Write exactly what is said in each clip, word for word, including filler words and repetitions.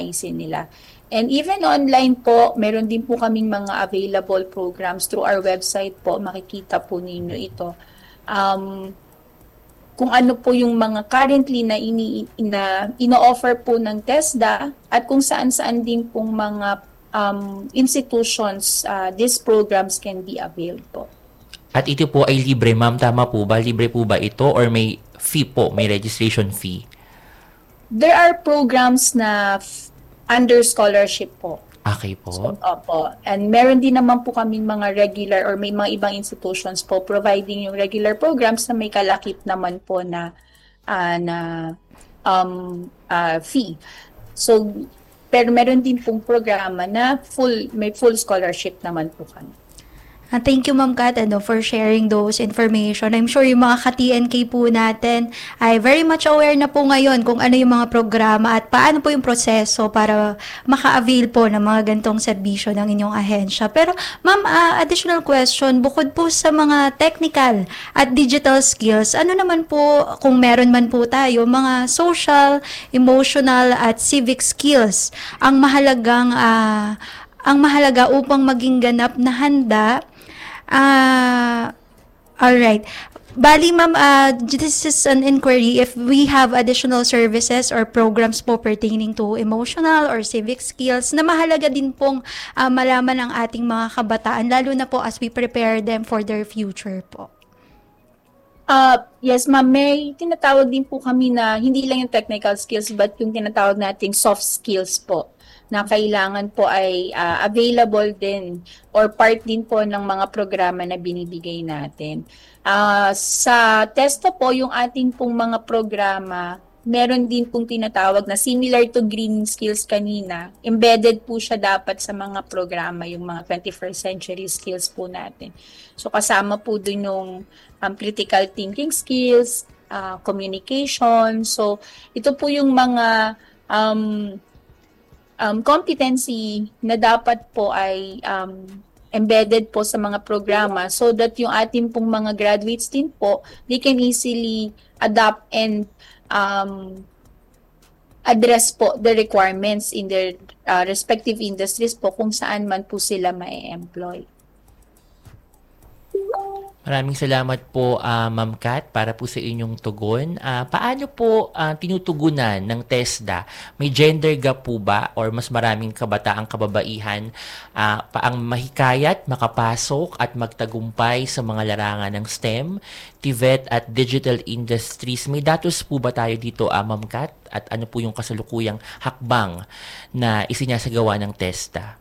naisin nila. And even online po, meron din po kaming mga available programs through our website po. Makikita po ninyo ito. Um, kung ano po yung mga currently na, ini, na ino-offer po ng TESDA at kung saan-saan din pong mga um, institutions uh, these programs can be availed po. At ito po ay libre, ma'am. Tama po ba? Libre po ba ito or may fee po? May registration fee? There are programs na f- under scholarship po. Okay po. So, opo. And meron din naman po kaming mga regular or may mga ibang institutions po providing yung regular programs na may kalakip naman po na uh, na um, uh, fee. So, pero meron din pong programa na full may full scholarship naman po kami. Uh, thank you, Ma'am Kat, ano, for sharing those information. I'm sure yung mga ka-T N K po natin ay very much aware na po ngayon kung ano yung mga programa at paano po yung proseso para maka-avail po ng mga gantong serbisyo ng inyong ahensya. Pero, Ma'am, uh, additional question, bukod po sa mga technical at digital skills, ano naman po, kung meron man po tayo, mga social, emotional, at civic skills ang mahalagang uh, ang mahalaga upang maging ganap na handa. Ah, uh, all right. Bali, ma'am, uh, this is an inquiry if we have additional services or programs po pertaining to emotional or civic skills na mahalaga din pong uh, malaman ng ating mga kabataan, lalo na po as we prepare them for their future po. Uh, yes, ma'am, may tinatawag din po kami na hindi lang yung technical skills but yung tinatawag nating soft skills po na kailangan po ay uh, available din or part din po ng mga programa na binibigay natin. Uh, sa TESDA po, yung ating pong mga programa, meron din pong tinatawag na similar to green skills kanina. Embedded po siya dapat sa mga programa, yung mga twenty-first century skills po natin. So kasama po dun yung um, critical thinking skills, uh, communication. So ito po yung mga um, Um, competency na dapat po ay um, embedded po sa mga programa so that yung ating pong mga graduates din po, they can easily adapt and um, address po the requirements in their uh, respective industries po kung saan man po sila ma-employ. Maraming salamat po, uh, Ma'am Kat, para po sa inyong tugon. Uh, paano po uh, tinutugunan ng TESDA? May gender gap po ba or mas maraming kabataang kababaihan uh, paang mahikayat, makapasok at magtagumpay sa mga larangan ng STEM, T V E T at digital industries? May datos po ba tayo dito, uh, Ma'am Kat? At ano po yung kasalukuyang hakbang na isinasagawa ng TESDA?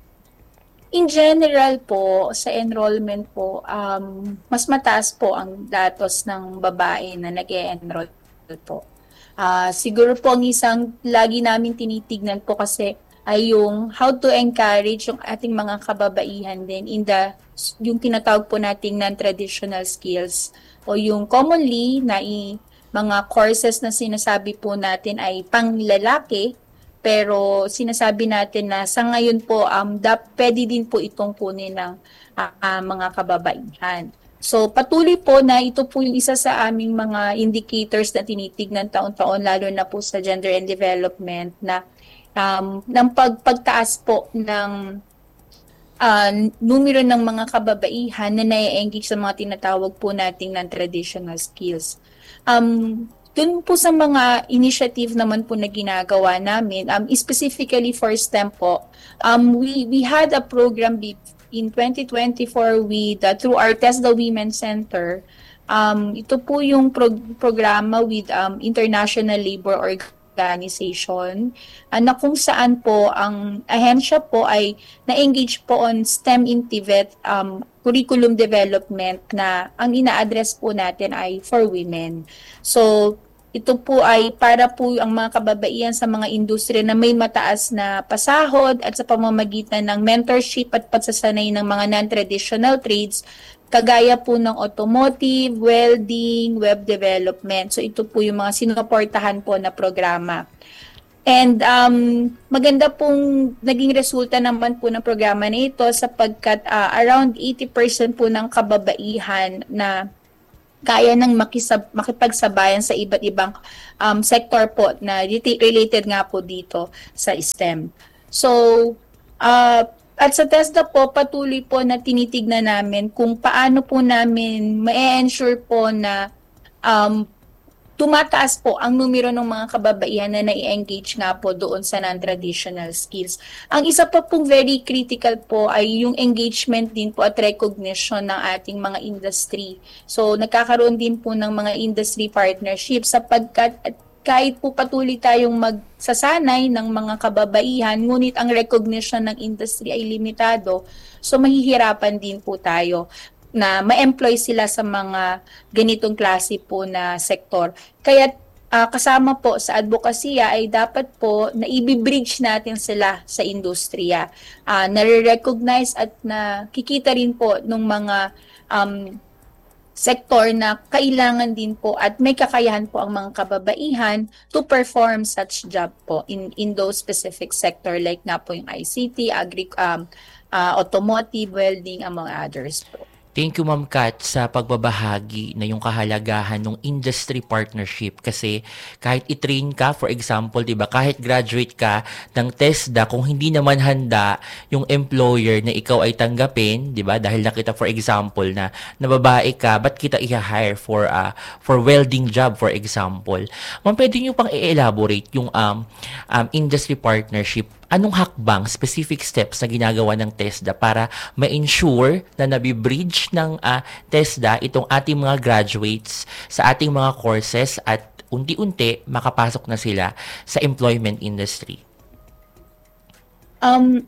In general po, sa enrollment po, um, mas mataas po ang datos ng babae na nag-e-enroll po. Uh, siguro po ang isang lagi namin tinitignan po kasi ay yung how to encourage yung ating mga kababaihan din in the, yung tinatawag po nating non-traditional skills o yung commonly na i, mga courses na sinasabi po natin ay panglalaki. Pero sinasabi natin na sa ngayon po, um, dap, pwede din po itong kunin ng uh, uh, mga kababaihan. So patuloy po na ito po yung isa sa aming mga indicators na tinitignan taon-taon, lalo na po sa gender and development na um, ng pagpagtaas po ng uh, numero ng mga kababaihan na nai-engage sa mga tinatawag po nating non-traditional skills. Um, Doon po sa mga initiative naman po na ginagawa namin, um, specifically for STEM po, um, we, we had a program in twenty twenty-four with, uh, through our TESDA Women Center. Um, ito po yung pro- programa with um, International Labor Organization uh, na kung saan po ang ahensya po ay na-engage po on STEM in T V E T um, curriculum development na ang ina-address po natin ay for women. So, ito po ay para po ang mga kababaihan sa mga industriya na may mataas na pasahod at sa pamamagitan ng mentorship at pagsasanay ng mga non-traditional trades, kagaya po ng automotive, welding, web development. So ito po yung mga sinuportahan po na programa. And um, maganda pong naging resulta naman po ng programa na ito sapagkat uh, around eighty percent po ng kababaihan na kaya ng makisab- makipagsabayan sa iba't ibang um, sector po na related nga po dito sa STEM. So, uh, at sa TESDA po, patuloy po na tinitignan namin kung paano po namin ma-ensure po na um, tumataas po ang numero ng mga kababaihan na nai-engage nga po doon sa non-traditional skills. Ang isa pa pong very critical po ay yung engagement din po at recognition ng ating mga industry. So nagkakaroon din po ng mga industry partnerships sapagkat at kahit po patuloy tayong magsasanay ng mga kababaihan, ngunit ang recognition ng industry ay limitado, so mahihirapan din po tayo na ma-employ sila sa mga ganitong klase po na sektor. Kaya uh, kasama po sa advokasya ay dapat po na i-bridge natin sila sa industriya. Uh, nare-recognize at nakikita rin po ng mga um, sektor na kailangan din po at may kakayahan po ang mga kababaihan to perform such job po in, in those specific sector like nga po yung I C T, agri, um, uh, automotive, welding, among others po. Thank you, Ma'am Kat, sa pagbabahagi na yung kahalagahan ng industry partnership kasi kahit i-train ka, for example, di ba, kahit graduate ka ng TESDA, kung hindi naman handa yung employer na ikaw ay tanggapin, di ba, dahil nakita, for example, na nababae ka, ba't kita i-hire for, uh, for welding job, for example? Ma'am, pwede nyo pang i-elaborate yung um, um, industry partnership. Anong hakbang, specific steps na ginagawa ng TESDA para ma-ensure na nabibridge ng uh, TESDA itong ating mga graduates sa ating mga courses at unti-unti makapasok na sila sa employment industry? Um,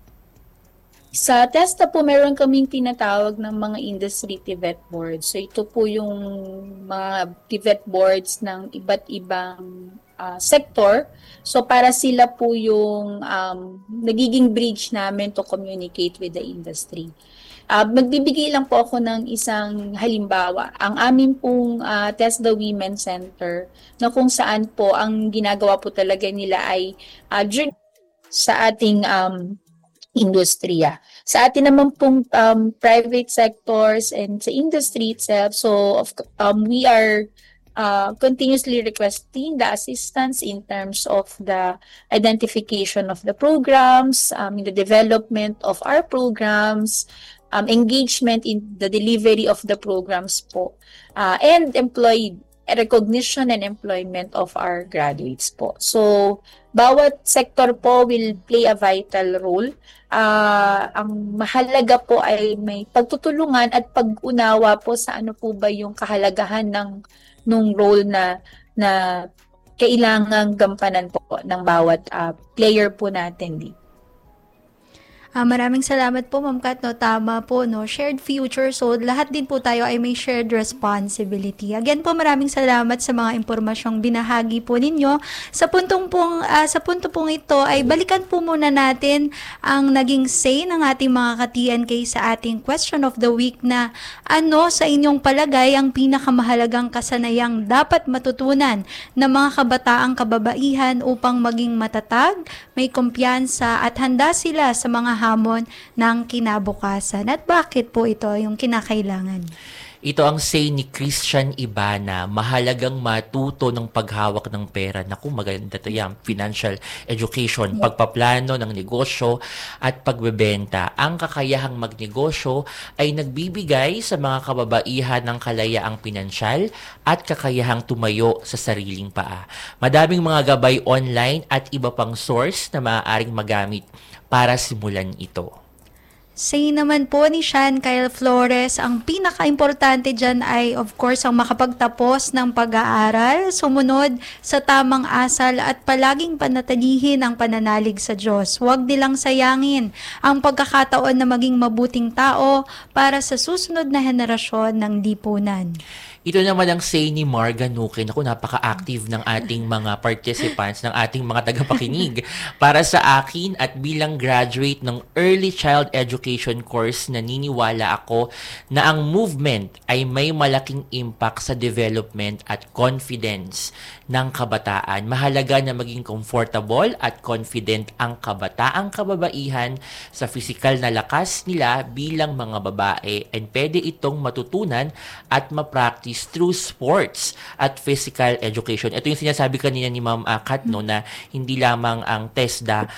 sa TESDA po, meron kaming tinatawag ng mga industry TVET boards. So ito po yung mga TVET boards ng iba't ibang Uh, sector. So para sila po yung um, nagiging bridge namin to communicate with the industry. Uh, magbibigay lang po ako ng isang halimbawa. Ang amin pong uh, TESDA Women Center na kung saan po ang ginagawa po talaga nila ay uh, sa ating um, industriya. Sa atin naman pong um, private sectors and sa industry itself, so of, um, we are Uh, continuously requesting the assistance in terms of the identification of the programs, um, in the development of our programs, um, engagement in the delivery of the programs po, uh, and employee recognition and employment of our graduates po. So, bawat sector po will play a vital role. Uh, ang mahalaga po ay may pagtutulungan at pag-unawa po sa ano po ba yung kahalagahan ng nung role na na kailangang gampanan po ng bawat uh, player po natin dito. Ah, maraming salamat po, Ma'am Kat, no? Tama po, no? Shared future. So, lahat din po tayo ay may shared responsibility. Again po, maraming salamat sa mga impormasyong binahagi po ninyo. Sa puntong pong, uh, sa punto pong ito ay balikan po muna natin ang naging say ng ating mga ka-T N K sa ating question of the week na ano sa inyong palagay ang pinakamahalagang kasanayang dapat matutunan ng mga kabataang kababaihan upang maging matatag, may kumpiyansa at handa sila sa mga hamon ng kinabukasan. At bakit po ito yung kinakailangan? Ito ang say ni Christian Ibana, mahalagang matuto ng paghawak ng pera. Naku, maganda ito yan. Financial education, pagpaplano ng negosyo at pagbebenta. Ang kakayahang magnegosyo ay nagbibigay sa mga kababaihan ng kalayaang pinansyal at kakayahang tumayo sa sariling paa. Madaming mga gabay online at iba pang source na maaaring magamit para simulan ito. Say naman po ni Sean Kyle Flores, ang pinaka-importante dyan ay of course ang makapagtapos ng pag-aaral, sumunod sa tamang asal at palaging panatilihin ang pananalig sa Diyos. Huwag nilang sayangin ang pagkakataon na maging mabuting tao para sa susunod na henerasyon ng lipunan. Ito naman ang say ni Marga Nukin. Ako, napaka-active ng ating mga participants, ng ating mga tagapakinig. Para sa akin at bilang graduate ng Early Child Education course, naniniwala ako na ang movement ay may malaking impact sa development at confidence ng kabataan. Mahalaga na maging comfortable at confident ang kabataang kababaihan sa pisikal na lakas nila bilang mga babae, and pwede itong matutunan at ma-practice is through sports at physical education. Ito yung sinasabi kanina ni Ma'am uh, Kat, no, na hindi lamang ang TESDA